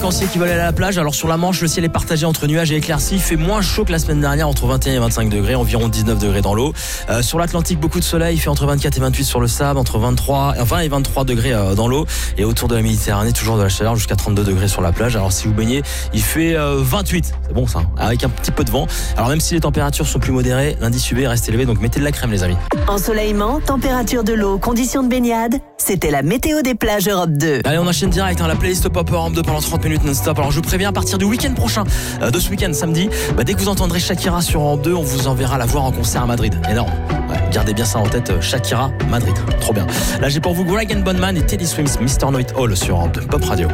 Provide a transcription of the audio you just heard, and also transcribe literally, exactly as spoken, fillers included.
Vacanciers qui veulent aller à la plage. Alors sur la Manche, le ciel est partagé entre nuages et éclaircies. Il fait moins chaud que la semaine dernière, entre vingt et un et vingt-cinq degrés, environ dix-neuf degrés dans l'eau. Euh, sur l'Atlantique, beaucoup de soleil. Il fait entre vingt-quatre et vingt-huit sur le sable, entre vingt-trois, vingt et vingt-trois degrés euh, dans l'eau. Et autour de la Méditerranée, toujours de la chaleur, jusqu'à trente-deux degrés sur la plage. Alors si vous baignez, il fait euh, vingt-huit. C'est bon ça, avec un petit peu de vent. Alors même si les températures sont plus modérées, l'indice U V reste élevé, donc mettez de la crème les amis. Ensoleillement, température de l'eau, conditions de baignade. C'était la météo des plages Europe deux. Allez, on enchaîne direct, hein, la playlist Pop Europe deux pendant trente minutes non-stop. Alors je vous préviens, à partir du week-end prochain, euh, de ce week-end samedi, bah, dès que vous entendrez Shakira sur Europe deux, on vous enverra la voir en concert à Madrid. Énorme. Ouais, gardez bien ça en tête, Shakira, Madrid. Trop bien. Là j'ai pour vous Greg and Bonman et Teddy Swims, mister Know It All sur Europe deux Pop Radio.